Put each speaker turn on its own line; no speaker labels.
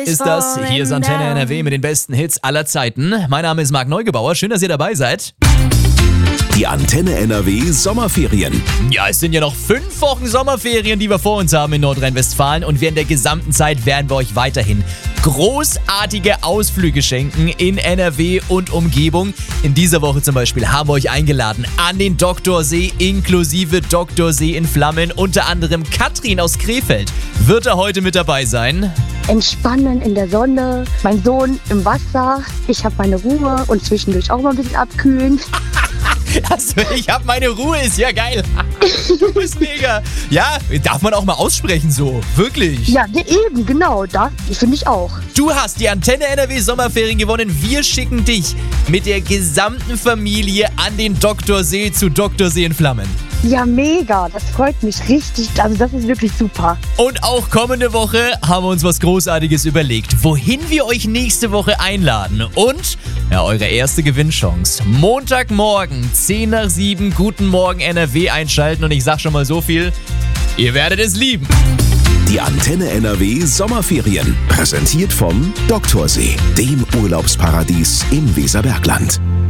ist das. Hier ist Antenne NRW mit den besten Hits aller Zeiten. Mein Name ist Marc Neugebauer. Schön, dass ihr dabei seid.
Die Antenne NRW Sommerferien.
Ja, es sind ja noch 5 Wochen Sommerferien, die wir vor uns haben in Nordrhein-Westfalen. Und während der gesamten Zeit werden wir euch weiterhin großartige Ausflüge schenken in NRW und Umgebung. In dieser Woche zum Beispiel haben wir euch eingeladen an den Doktorsee inklusive Doktorsee in Flammen. Unter anderem Katrin aus Krefeld wird da heute mit dabei sein.
Entspannen in der Sonne, mein Sohn im Wasser, ich habe meine Ruhe und zwischendurch auch mal ein bisschen abkühlen.
Also, ich habe meine Ruhe, ist ja geil. Du bist mega. Ja, darf man auch mal aussprechen so, wirklich.
Ja, eben, genau, das finde ich auch.
Du hast die Antenne NRW Sommerferien gewonnen. Wir schicken dich mit der gesamten Familie an den Doktorsee zu Doktorsee in Flammen.
Ja, mega, das freut mich richtig, also das ist wirklich super.
Und auch kommende Woche haben wir uns was Großartiges überlegt, wohin wir euch nächste Woche einladen. Und ja, eure erste Gewinnchance. Montagmorgen, 10 nach 7, Guten Morgen NRW einschalten. Und ich sag schon mal so viel, ihr werdet es lieben.
Die Antenne NRW Sommerferien. Präsentiert vom Doktorsee, dem Urlaubsparadies im Weserbergland.